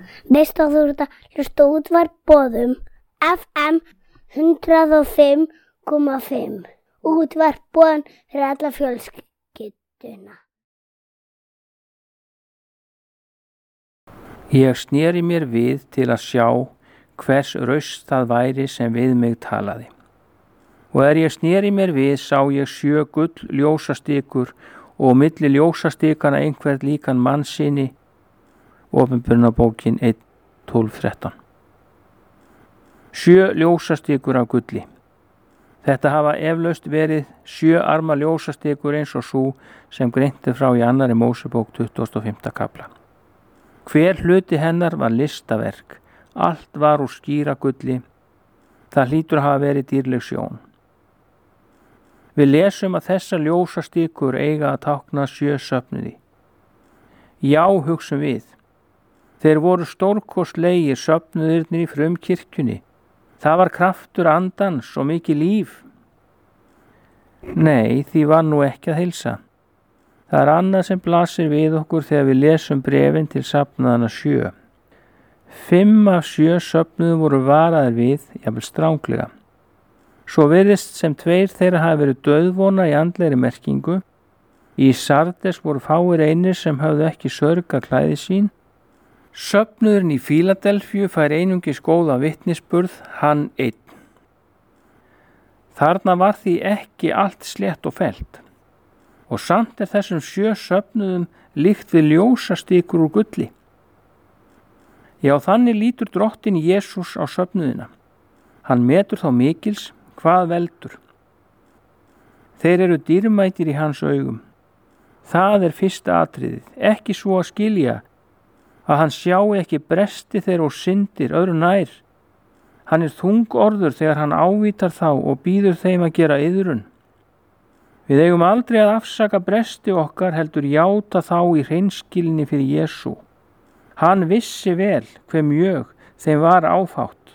Veist að þú ert að hlusta útvarp Boðum FM 105,5. Útvarp Boðum fyrir alla fjölskylduna. Ég sneri mér við til að sjá hvers raust það væri sem við mig talaði. Og ég sneri mér við sá ég 7 gull ljósastikur og milli ljósastikana einhvern líkan mannssyni. Opinberunarbókin 1:12-13. 7 ljósastikur af gulli. Þetta hafa eflaust verið 7 arma ljósastikur eins og sú sem greint er frá í 2. Mósebók 25. kafla. Hver hluti hennar var listaverk, allt var úr skíra gulli, það hlýtur að hafa verið dýrleg sjón. Við lesum að þessar ljósastikur eiga að tákna 7 söfnuði. Já, hugsum við. Þeir voru stórkostlegir söfnuðirnir í frumkirkjunni. Það var kraftur andans og mikið líf. Nei, því var nú ekki að heilsa. Það er annað sem blasir við okkur þegar við lesum bréfin til safnaðana 7. 5 af 7 söfnuðum voru varaðir við, jafnvel stránglega. Svo virðist sem 2 þeirra hafi verið dauðvona í andlegri merkingu. Í Sardes voru fáir einir sem höfðu ekki sörga klæði sín. Söfnuðurinn í Fíladelfíu fær einungis góða vitnisburð, hann einn. Þarna var því ekki allt slétt og fellt. Og samt er þessum 7 söfnuðum líkt við ljósastikur úr gulli. Já, þannig lítur drottinn Jesús á söfnuðina. Hann metur þá mikils hvað veldur. Þeir eru dýrmætir í hans augum. Það er fyrsta atriðið, ekki svo að skilja að hann sjái ekki bresti þeirra og syndir öðru nær. Hann er þungorður þegar hann ávítar þá og býður þeim að gera iðrun. Við eigum aldrei að afsaka bresti okkar, heldur játa þá í hreinskilni fyrir Jesú. Hann vissi vel hve mjög þeim var áfátt.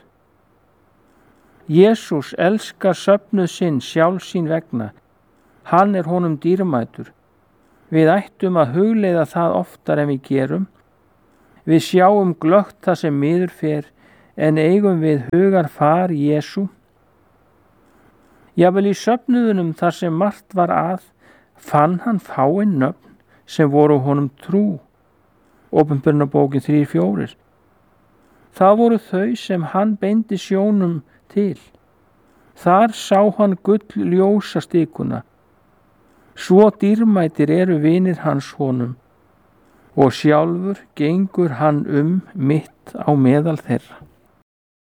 Jesús elskar söfnuð sinn sjálf sín vegna. Hann er honum dýrmætur. Við ættum að hugleiða það oftar en við gerum. Við sjáum glöggt það sem miður fer, en eigum við hugar far Jesú. Jafnvel í söfnuðunum þar sem margt var að, fann hann fáein nöfn sem voru honum trú. Opinberunarbókin 3:4. Það voru þau sem hann beindi sjónum til. Þar sá hann gull ljósastikuna. Svo dýrmætir eru vinir hans honum, og sjálfur gengur hann mitt á meðal þeirra.